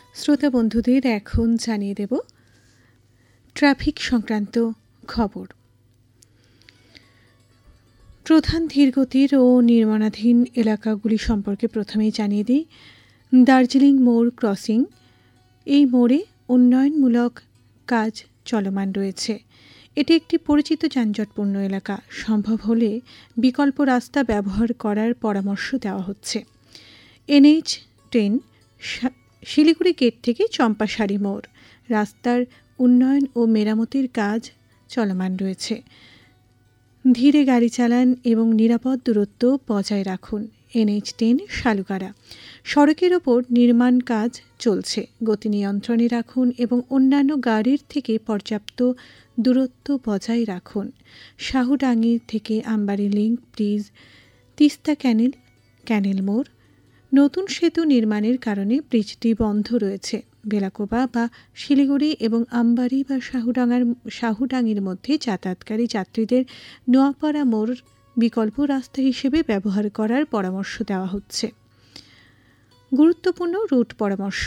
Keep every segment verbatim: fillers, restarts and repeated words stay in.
শ্রোতা বন্ধুদের এখন জানিয়ে দেব ট্রাফিক সংক্রান্ত খবর। প্রধান ধীরগতির ও নির্মাণাধীন এলাকাগুলি সম্পর্কে প্রথমেই জানিয়ে দিই। দার্জিলিং মোড় ক্রসিং, এই মোড়ে উন্নয়নমূলক কাজ চলমান রয়েছে। এটি একটি পরিচিত যানজটপূর্ণ এলাকা। সম্ভব হলে বিকল্প রাস্তা ব্যবহার করার পরামর্শ দেওয়া হচ্ছে। এনএইচ টেন শিলিগুড়ি গেট থেকে চম্পাশাড়ি মোড়, রাস্তার উন্নয়ন ও মেরামতির কাজ চলমান রয়েছে। ধীরে গাড়ি চালান এবং নিরাপদ দূরত্ব বজায় রাখুন। এনএইচ টেন শালুকারা, সড়কের ওপর নির্মাণ কাজ চলছে। গতি নিয়ন্ত্রণে রাখুন এবং অন্যান্য গাড়ির থেকে পর্যাপ্ত দূরত্ব বজায় রাখুন। শাহুডাঙ্গি থেকে আমবাড়ি লিঙ্ক ব্রিজ, তিস্তা ক্যানেল ক্যানেল মোড়, নতুন সেতু নির্মাণের কারণে ব্রিজটি বন্ধ রয়েছে। বেলাকোবা বা শিলিগুড়ি এবং আমবাড়ি বা শাহুডাঙ্গার শাহুডাঙ্গির মধ্যে যাতায়াতকারী যাত্রীদের নোয়াপাড়া মোড় বিকল্প রাস্তা হিসেবে ব্যবহার করার পরামর্শ দেওয়া হচ্ছে। গুরুত্বপূর্ণ রুট পরামর্শ: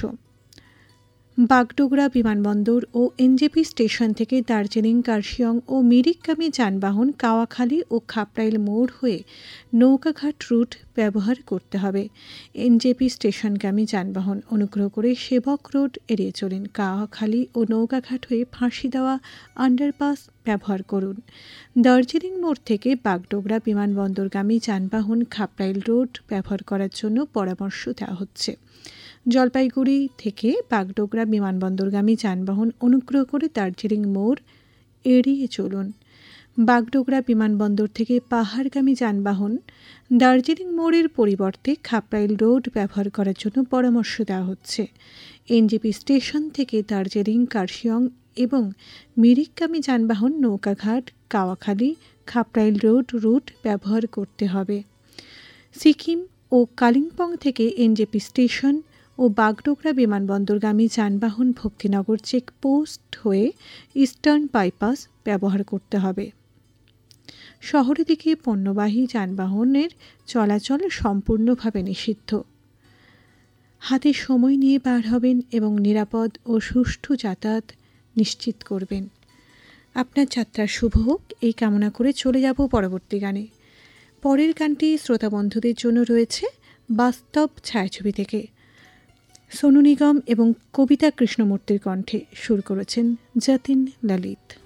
বাগডোগরা বিমানবন্দর ও এনজেপি স্টেশন থেকে দার্জিলিং, কার্শিয়ং ও মিরিকগামী যানবাহন কাওয়াখালী ও খাপড়াইল মোড় হয়ে নৌকাঘাট রুট ব্যবহার করতে হবে। এনজেপি স্টেশনগামী যানবাহন অনুগ্রহ করে সেবক রোড এড়িয়ে চলুন। কাওয়াখালী ও নৌকাঘাট হয়ে ফাঁসি দেওয়া আন্ডারপাস ব্যবহার করুন। দার্জিলিং মোড় থেকে বাগডোগরা বিমানবন্দরগামী যানবাহন খাপড়াইল রোড ব্যবহার করার জন্য পরামর্শ দেওয়া হচ্ছে। জলপাইগুড়ি থেকে বাগডোগরা বিমানবন্দরগামী যানবাহন অনুগ্রহ করে দার্জিলিং মোড় এড়িয়ে চলুন। বাগডোগরা বিমানবন্দর থেকে পাহাড়গামী যানবাহন দার্জিলিং মোড়ের পরিবর্তে খাপড়াইল রোড ব্যবহার করার জন্য পরামর্শ দেওয়া হচ্ছে। এনজেপি স্টেশন থেকে দার্জিলিং, কার্শিয়ং এবং মিরিকগামী যানবাহন নৌকাঘাট, কাওয়াখালী, খাপড়াইল রোড রুট ব্যবহার করতে হবে। সিকিম ও কালিম্পং থেকে এনজেপি স্টেশন ও বাগডোগরা বিমানবন্দরগামী যানবাহন ভক্তিনগর চেকপোস্ট হয়ে ইস্টার্ন বাইপাস ব্যবহার করতে হবে। শহরের দিকে পণ্যবাহী যানবাহনের চলাচল সম্পূর্ণভাবে নিষিদ্ধ। হাতে সময় নিয়ে বার হবেন এবং নিরাপদ ও সুষ্ঠু যাতায়াত নিশ্চিত করবেন। আপনার যাত্রা শুভ হোক এই কামনা করে চলে যাব পরবর্তী গানে। পরের গানটি শ্রোতা বন্ধুদের জন্য রয়েছে বাস্তব ছায়াছবি থেকে। সোনু নিগম এবং কবিতা কৃষ্ণমূর্তির কণ্ঠে সুর করেছেন যতীন ললিত।